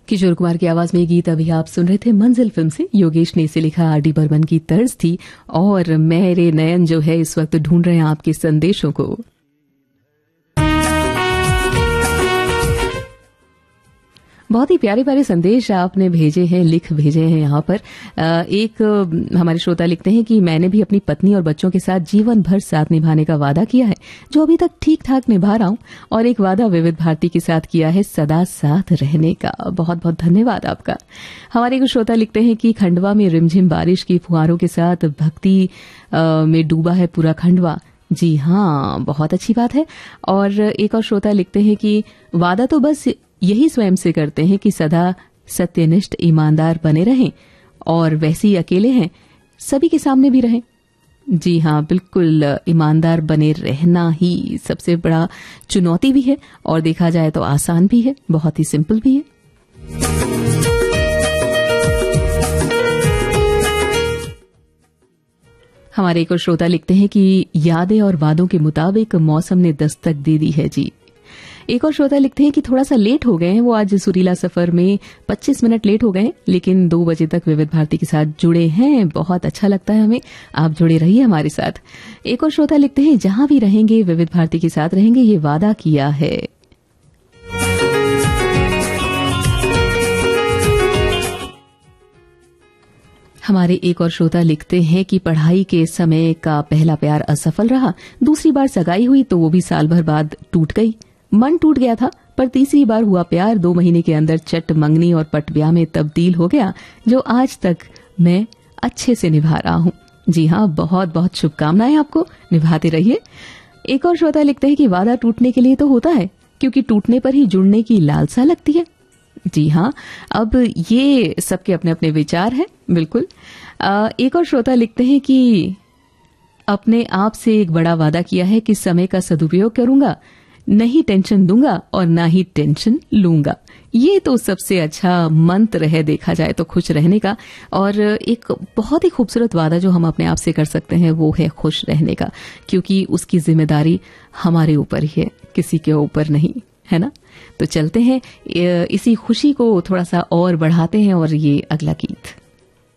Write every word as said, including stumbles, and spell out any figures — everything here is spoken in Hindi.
किशोर कुमार की आवाज में ये गीत अभी आप सुन रहे थे मंजिल फिल्म से। योगेश ने इसे लिखा, आर डी बर्मन की तर्ज थी। और मेरे नयन जो है इस वक्त ढूंढ रहे हैं आपके संदेशों को। बहुत ही प्यारे प्यारे संदेश आपने भेजे हैं, लिख भेजे हैं यहाँ पर। एक हमारे श्रोता लिखते हैं कि मैंने भी अपनी पत्नी और बच्चों के साथ जीवन भर साथ निभाने का वादा किया है, जो अभी तक ठीक ठाक निभा रहा हूं। और एक वादा विविध भारती के साथ किया है, सदा साथ रहने का। बहुत बहुत धन्यवाद आपका। हमारे एक श्रोता लिखते हैं कि खंडवा में रिमझिम बारिश की फुहारों के साथ भक्ति में डूबा है पूरा खंडवा। जी हाँ, बहुत अच्छी बात है। और एक और श्रोता लिखते हैं कि वादा तो बस यही स्वयं से करते हैं कि सदा सत्यनिष्ठ ईमानदार बने रहें, और वैसे ही अकेले हैं सभी के सामने भी रहें। जी हाँ, बिल्कुल, ईमानदार बने रहना ही सबसे बड़ा चुनौती भी है, और देखा जाए तो आसान भी है, बहुत ही सिंपल भी है। हमारे एक और श्रोता लिखते हैं कि यादें और वादों के मुताबिक मौसम ने दस्तक दे दी है। जी, एक और श्रोता लिखते हैं कि थोड़ा सा लेट हो गए हैं, वो आज सुरीला सफर में पच्चीस मिनट लेट हो गए हैं, लेकिन दो बजे तक विविध भारती के साथ जुड़े हैं। बहुत अच्छा लगता है हमें, आप जुड़े रहिए हमारे साथ। एक और श्रोता लिखते हैं, जहां भी रहेंगे विविध भारती के साथ रहेंगे, ये वादा किया है। हमारे एक और श्रोता लिखते हैं कि पढ़ाई के समय का पहला प्यार असफल रहा, दूसरी बार सगाई हुई तो वो भी साल भर बाद टूट गई। मन टूट गया था, पर तीसरी बार हुआ प्यार दो महीने के अंदर चट मंगनी और पट ब्याह में तब्दील हो गया, जो आज तक मैं अच्छे से निभा रहा हूं। जी हाँ, बहुत बहुत शुभकामनाएं आपको, निभाते रहिए। एक और श्रोता लिखते हैं कि वादा टूटने के लिए तो होता है, क्योंकि टूटने पर ही जुड़ने की लालसा लगती है। जी हाँ, अब ये सबके अपने अपने विचार हैं, बिल्कुल। आ, एक और श्रोता लिखते हैं कि अपने आप से एक बड़ा वादा किया है कि समय का सदुपयोग करूंगा, नहीं टेंशन दूंगा और ना ही टेंशन लूंगा। ये तो सबसे अच्छा मंत्र है देखा जाए तो खुश रहने का। और एक बहुत ही खूबसूरत वादा जो हम अपने आप से कर सकते हैं वो है खुश रहने का, क्योंकि उसकी जिम्मेदारी हमारे ऊपर ही है, किसी के ऊपर नहीं, है ना। तो चलते हैं, इसी खुशी को थोड़ा सा और बढ़ाते हैं, और ये अगला गीत।